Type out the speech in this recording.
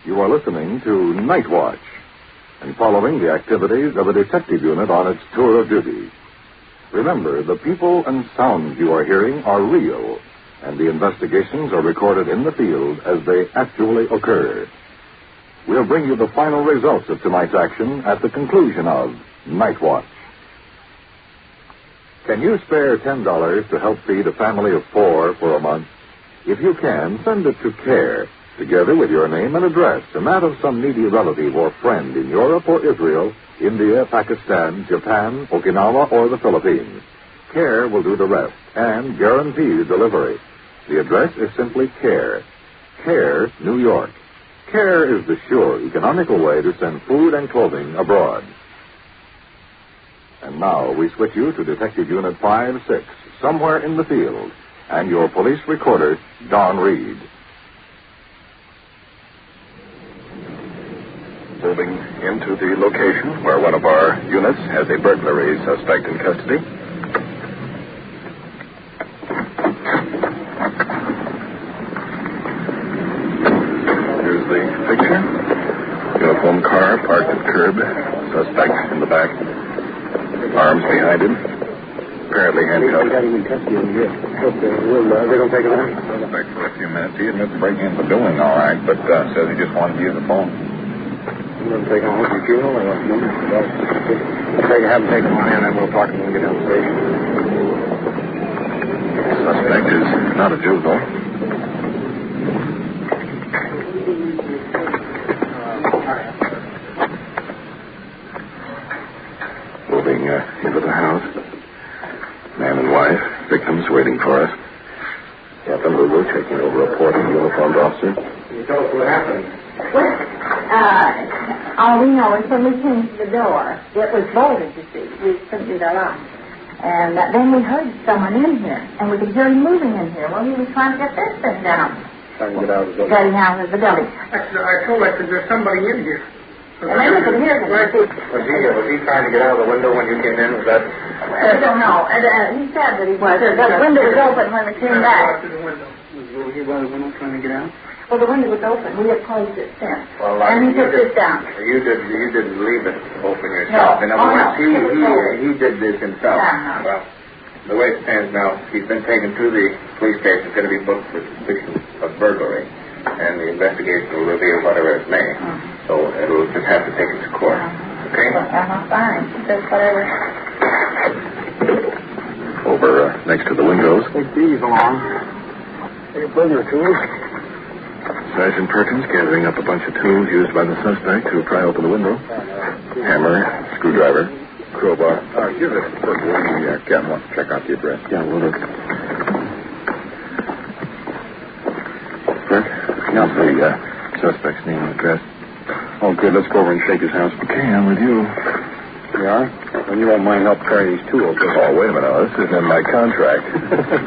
You are listening to Night Watch and following the activities of a detective unit on its tour of duty. Remember, the people and sounds you are hearing are real, and the investigations are recorded in the field as they actually occur. We'll bring you the final results of tonight's action at the conclusion of Night Watch. Can you spare $10 to help feed a family of 4 for a month? If you can, send it to CARE, together with your name and address, and that of some needy relative or friend in Europe or Israel, India, Pakistan, Japan, Okinawa, or the Philippines. CARE will do the rest and guarantees delivery. The address is simply CARE. CARE, New York. CARE is the sure, economical way to send food and clothing abroad. And now we switch you to Detective Unit 5-6, somewhere in the field, and your police recorder, Don Reed. Moving into the location where one of our units has a burglary suspect in custody. Here's the picture. Uniform car parked at curb. Suspect in the back. Arms behind him. Apparently handcuffed. Got him in custody in here. They're going to take him out? Suspect for a few minutes. He admits breaking into the building all right, but says he just wanted to use the phone. You want to take him home to funeral or what? Have him take him on in, and we'll talk to him when we get down the station. Suspect is not a Jew, though. Moving into the house. Man and wife, victims waiting for us. Captain Lulu checking over a report of a uniformed officer. Can you tell us what happened? Well, all we know is when we came to the door, it was bolted, you see. We couldn't do the lock. And then we heard someone in here, and we could hear him moving in here. Well, he was trying to get this thing down. Trying to get out of the building. Getting out of the building. I told her, there's somebody in here. And then we could hear him. Was he trying to get out of the window when you came in? Was that? I don't know. He said that he was. The window was open when we came back. Was he by the window trying to get out? Well, the window was open. We had closed it since. Well, and he took this down. You didn't leave it open yourself. No. In other words, No. he did this himself. Uh-huh. Well, the way it stands now, he's been taken to the police station. He's going to be booked for suspicion of burglary. And the investigation will reveal whatever it may. So it'll just have to take its course. Okay? Fine. Just whatever. Over next to the windows. Take these along. Take a burglar tools. Sergeant Perkins gathering up a bunch of tools used by the suspect to pry open the window. Hammer, screwdriver, crowbar. Give it to the Captain wants to check out the address. Yeah, we'll look. Perk? How's the suspect's name and address? Oh, good. Let's go over and shake his house. Okay, I'm with you. You are? Then you won't mind help carry these tools. Oh, wait a minute. This isn't in my contract.